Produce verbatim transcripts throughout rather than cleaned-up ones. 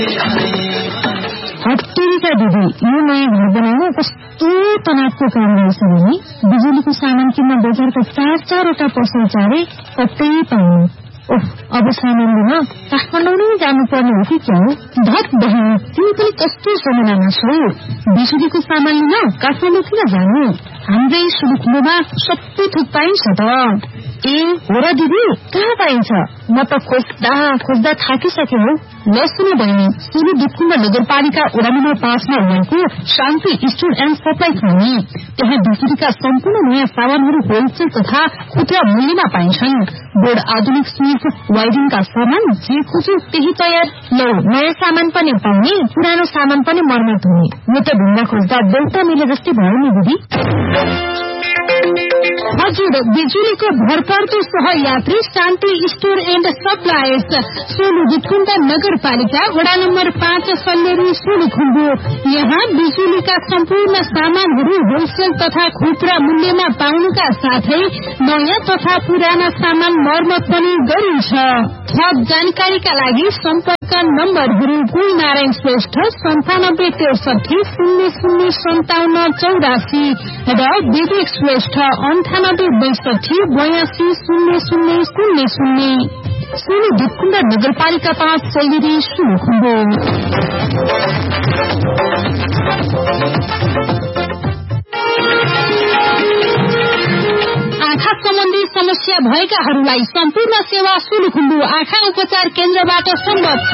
हट्टीका दिदी यो नयाँ घर बनाउन कस्तो तनावको काम रहेछ भने बिजुलीको सामान किन्न बजारका चार चारवटा पसल चारे कतै पाउनु। ओह अब सामान लिन काठमाडौँ नै जानुपर्ने हो कि क्या हो? धत बहिनी तिमी पनि कस्तो समयमा छौ? बिजुलीको सामान लिन काठमाडौँ किन जानु? हाम्रै सुलुखुम्बुमा सबै थोक पाइन्छ त। ए हो र दिदी, कहाँ पाइन्छ? म त खोज्दा खोज्दा थाकिसके हो। ल सुन बहिनी, सुरु दुखुम्बा नगरपालिका वडा नम्बर पाँचमा रहेको शान्ति स्टोर एन्ड सप्लाई छ नि, त्यहाँ बिजुलीका सम्पूर्ण नयाँ सामानहरू होलसेल तथा खुद्रा मूल्यमा पाइन्छन्। बोर्ड, आधुनिक स्विच, वायरिङका सामान जे खोज्यो त्यही तयार। लौ, नयाँ सामान पनि पाउने, पुरानो सामान पनि मर्मत हुने। म त ढुङ्गा खोज्दा बेलुका मिले जस्तै भयो नि दिदी। हजुर, बिजुलीको भरपर्दो सहयात्री शान्ति स्टोर एन्ड सप्लाइज, सोलु दुखुम्बा नगरपालिका वडा नम्बर पाँच सल्लेरी सोलुखुम्बु। यहाँ बिजुलीका सम्पूर्ण सामानहरू होलसेल तथा खुद्रा मूल्यमा पाउनुका साथै नयाँ तथा पुराना सामान मर्मत पनि गरिन्छ। थप जानकारीका लागि सम्पर्क नम्बरहरू गुलनारायण श्रेष्ठ सन्तानब्बे त्रिसठी शून्य शून्य सन्ताउन्न चौरासी र विवेक श्रेष्ठ अन्ठानब्बे बैसठी बयासी शून्य शून्य शून्य शून्य। सोलु दुखुम्बा नगरपालिका पाँच सल्लेरी सोलुखुम्बु। आँखा सम्बन्धी समस्या भएकाहरूलाई सम्पूर्ण सेवा सोलुखुम्बु आँखा उपचार केन्द्रबाट सम्भव छ।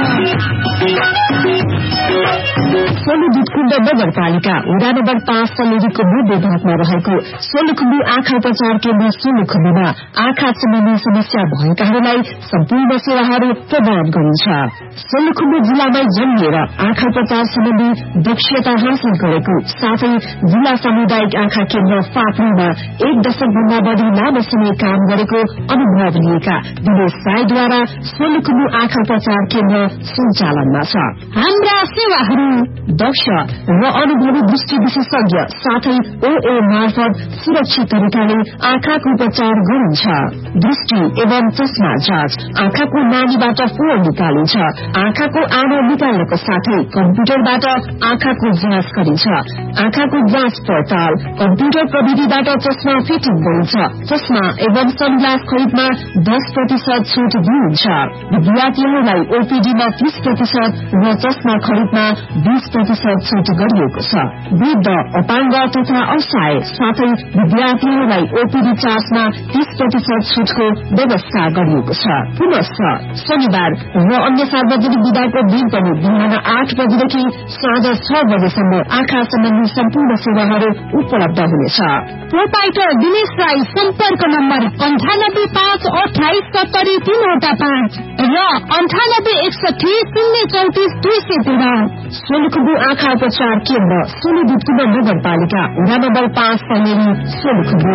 सोलु दुखुम्बा नगरपालिका वडा नम्बर पाँच सल्लेरीको मध्य भागमा रहेको सोलुखुम्बु आँखा उपचार केन्द्र सोलुखुम्बुमा आँखा सम्बन्धी समस्या भएकाहरूलाई सम्पूर्ण सेवाहरू प्रदान गरिन्छ। सोलुखुम्बु जिल्लामै जन्मिएर आँखा उपचार सम्बन्धी दक्षता हासिल गरेको साथै जिल्ला सामुदायिक आँखा केन्द्र फाप्रीमा एक दशक भन्दा बढ़ी लामो समय काम गरेको अनुभव लिएका दिनेश राईद्वारा सोलुखुम्बु आँखा उपचार केन्द्र सञ्चालनमा छ। हाम्रा सेवाहरू दक्ष र अनुभवी दृष्टि विशेषज्ञ साथै ओए मार्फत सुरक्षित तरिकाले आँखाको उपचार गरिन्छ। दृष्टि एवं चस्मा जाँच, आँखाको नानीबाट फोहोर निकालिन्छ, आँखाको आँखा निकाल्नको साथै कम्प्युटरबाट आँखाको जाँच गरिन्छ। आँखाको जाँच पडताल, कम्प्युटर प्रविधिबाट चस्मा फिटिङ गरिन्छ। चस्मा एवं सनग्लास खरिदमा दस प्रतिशत छुट दिइन्छ। विद्यार्थीहरूलाई ओपीडीमा तीस प्रतिशत र चस्मा खरिदमा बीस प्रतिशत छुट गरिएको छ। वृद्ध, अपाङ्ग तथा असहाय साथै विद्यार्थीहरूलाई ओपीडी चार्जमा तीस प्रतिशत छुटको व्यवस्था गरिएको छ। पुनश्च शनिबार र अन्य सार्वजनिक विदाको दिन पनि बिहान आठ बजेदेखि साँझ छ बजेसम्म आँखा सम्बन्धी सम्पूर्ण सेवाहरू उपलब्ध हुनेछ। प्रोपाइटर दिनेश राई सम्पर्क नम्बर अन्ठानब्बे पाँच अठाइस सत्तरी तीनवटा पाँच र अन्ठानब्बे एकसठी शून्य चौतिस दुई सय तेह्र। सोलुखुम्बु आँखा उपचार केन्द्र सोलु दुखुम्बा नगरपालिका वडा नम्बर पाँच सल्लेरी सोलुखुम्बु।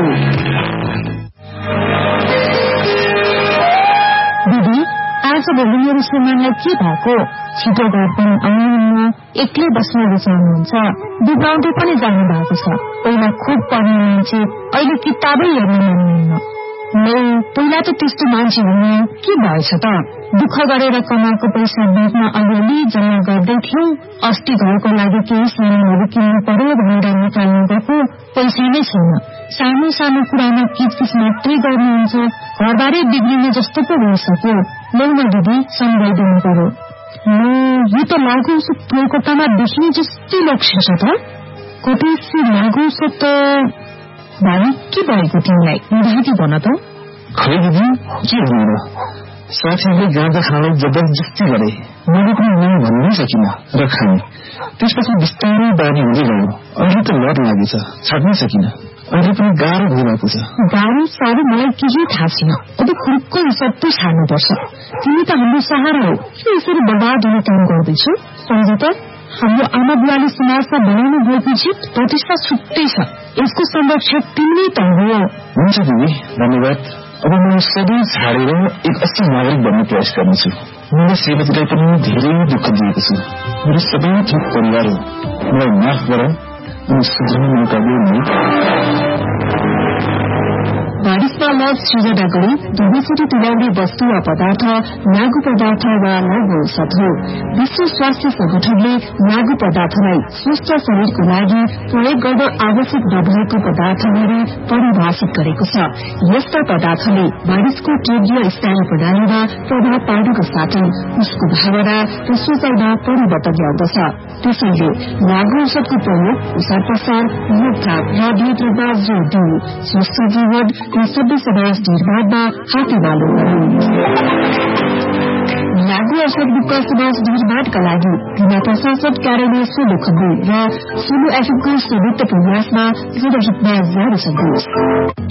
दिदी, आज भोलि मेरो श्रीमानलाई के भएको? छिटो घर पनि आउनुहुन्न, एक्लै बस्न रुचाउनुहुन्छ, बिग्राउँदै पनि जानु भएको छ। पहिला खुब पढ्ने मान्छे, अहिले किताबै हेर्न मान्नुहुन्न। नै पहिला त त्यस्तो मान्छे हुने के भएछ त? दुःख गरेर कमाएको पैसा बिचमा अलिअलि जम्मा गर्दै थियौ। अस्ति घरको लागि केही सामानहरू किन्नु पर्यो भनेर निकाल्नु गएको पैसा नै छैन। सानो सानो कुरामा किचकिच मात्रै गर्नुहुन्छ। घरबारै बिग्रिने जस्तो पो भइसक्यो। लौ न दिदी, सम्झाइदिनु पर्यो। यो त लागु कोलकातामा देखिने जस्तै लक्ष्य छ त। कतै लागु त भाइ के भएको तिमीलाई? निधाती भन त। खै दिदी, के भन्नु, साथीहरूले गाँजा खानलाई जबरजस्ती गरे। मैले पनि नै भन्नै सकिन र खाएँ। त्यसपछि बिस्तारै बानी हुँदै गयो। अहिले त लत लागेछ, छाड्नै सकिन। अहिले पनि गाह्रो भइरहेको छ। गाह्रो साह्रो मलाई केही थाहा छैन। अब खुर्को सबै छाड्नुपर्छ। तिमी त हाम्रो सहारा हो, किन यसरी बर्बाद हुने काम गर्दैछौ? सम्झ त, हाम्रो आमा बुवाले समाजमा बनाउनु गएको जित प्रतिष्ठा छुट्टै छ। यसको संरक्षक तिमी त हो। हुन्छ दिदी, धन्यवाद। अब म सबै छाडेर एक असल नागरिक बन्ने प्रयास गर्नेछु। मेरो श्रीमतीलाई पनि धेरै दुःख दिएको छु। मेरो सबै ठिक परिवार हो, मलाई माफ गर अनि सुध्रने मौका दिनु। बारिशमा लस सृजना गरी धुलोचुरी तुल्याउने वस्तु वा पदार्थ लागू पदार्थ वा लागू औषध हो। विश्व स्वास्थ्य संगठनले लागू पदार्थलाई स्वस्थ शरीरको लागि प्रयोग गर्न आवश्यक नभएको पदार्थहरू परिभाषित गरेको छ। यस्ता पदार्थले मानिसको केन्द्रीय स्नायु प्रणालीमा प्रभाव पार्नुको साथै उसको भावना र सोचाइमा परिवर्तन ल्याउँदछ। त्यसैले लागू औषधको प्रयोग प्रसार प्रसार रोकथाम र नियन्त्रणमा जोड़ दिनु स्वस्थ जीवन र सभ्य समाज निर्माणमा हातेमालो गर्नु। लागू औषध मुक्त समाज निर्माणका लागि जिल्ला प्रशासन कार्यालय सोलुखुम्बु र सोलु एफएमको संयुक्त प्रयासमा जनहितमा जारी सन्देश।